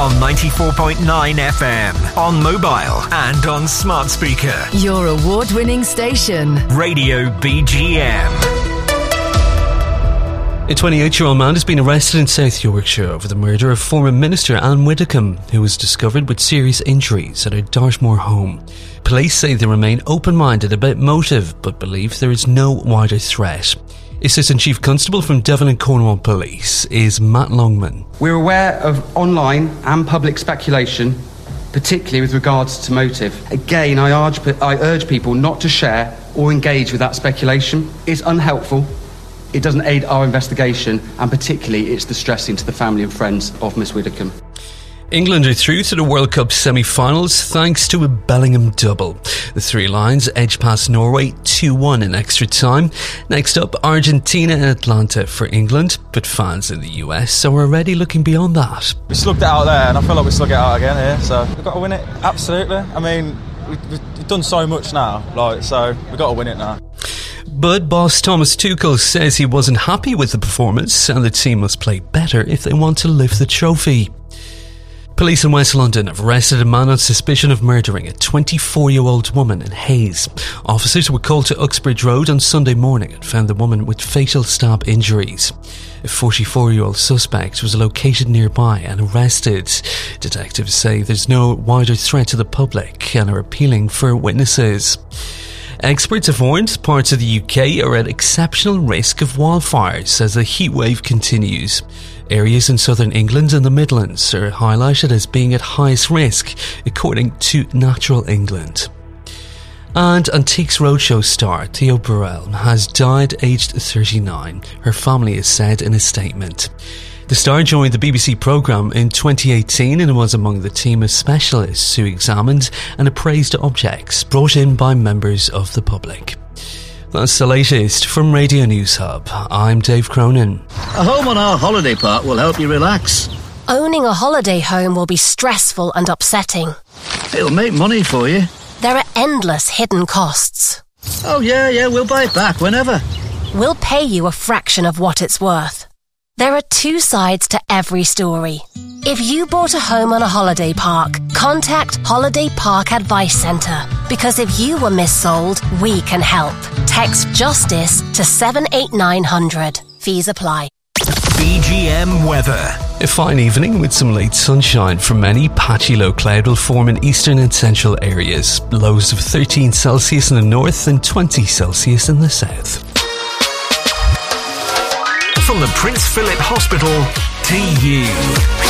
on 94.9 FM, on mobile and on smart speaker. Your award-winning station. Radio BGM. A 28-year-old man has been arrested in South Yorkshire over the murder of former Minister Anne Widdecombe, who was discovered with serious injuries at her Dartmoor home. Police say they remain open-minded about motive, but believe there is no wider threat. Assistant Chief Constable from Devon and Cornwall Police is Matt Longman. We're aware of online and public speculation, particularly with regards to motive. Again, I urge people not to share or engage with that speculation. It's unhelpful. It doesn't aid our investigation, and particularly it's distressing to the family and friends of Miss Widdecombe. England are through to the World Cup semi-finals thanks to a Bellingham double. The Three Lions edged past Norway 2-1 in extra time. Next up, Argentina and Atlanta for England, but fans in the US are already looking beyond that. We slugged it out there, and I feel like we slug it out again here, so we've got to win it, absolutely. I mean, we've done so much now, so we've got to win it now. But boss Thomas Tuchel says he wasn't happy with the performance and the team must play better if they want to lift the trophy. Police in West London have arrested a man on suspicion of murdering a 24-year-old woman in Hayes. Officers were called to Uxbridge Road on Sunday morning and found the woman with fatal stab injuries. A 44-year-old suspect was located nearby and arrested. Detectives say there's no wider threat to the public and are appealing for witnesses. Experts have warned parts of the UK are at exceptional risk of wildfires as the heatwave continues. Areas in southern England and the Midlands are highlighted as being at highest risk, according to Natural England. And Antiques Roadshow star Theo Burrell has died aged 39, her family has said in a statement. The star joined the BBC programme in 2018 and was among the team of specialists who examined and appraised objects brought in by members of the public. That's the latest from Radio News Hub. I'm Dave Cronin. A home on our holiday park will help you relax. Owning a holiday home will be stressful and upsetting. It'll make money for you. There are endless hidden costs. Oh yeah, we'll buy it back whenever. We'll pay you a fraction of what it's worth. There are two sides to every story. If you bought a home on a holiday park, contact Holiday Park Advice Centre. Because if you were missold, we can help. Text JUSTICE to 78900. Fees apply. BGM weather. A fine evening with some late sunshine for many. Patchy low cloud will form in eastern and central areas. Lows of 13 Celsius in the north and 20 Celsius in the south. From the Prince Philip Hospital to you.